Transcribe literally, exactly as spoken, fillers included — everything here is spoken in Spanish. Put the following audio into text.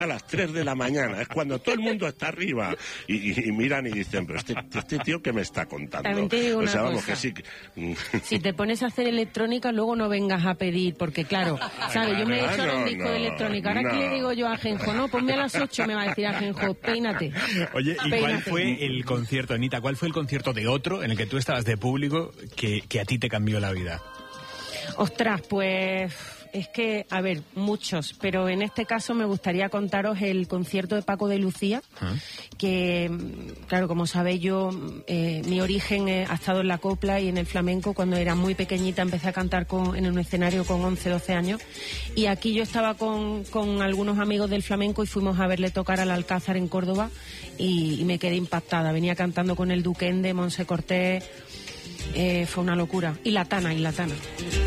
a las tres de la mañana, es cuando todo el mundo está arriba y, y, y miran y dicen, pero este, este tío ¿qué me está contando? También te digo o sea, una vamos, cosa. que sí. Que... Si te pones a hacer electrónica, luego no vengas a pedir, porque claro, ¿sabes? Yo me he hecho ahora un disco no, de electrónica. Ahora, no. ¿qué le digo yo a Ajenjo? No, ponme a las ocho, me va a decir Ajenjo, peínate. Oye, ¿y peínate. cuál fue el concierto, Anita? ¿Cuál fue el concierto de otro en el que tú estabas de público que, que a ti te cambió la vida? Ostras, pues es que, a ver, muchos, pero en este caso me gustaría contaros el concierto de Paco de Lucía, ¿Ah? que, claro, como sabéis yo, eh, mi origen eh, ha estado en la copla y en el flamenco. Cuando era muy pequeñita empecé a cantar con, en un escenario con once, doce años, y aquí yo estaba con, con algunos amigos del flamenco y fuimos a verle tocar al Alcázar en Córdoba y, y me quedé impactada. Venía cantando con el Duquende, Monse Cortés, eh, fue una locura. Y La Tana, y La Tana.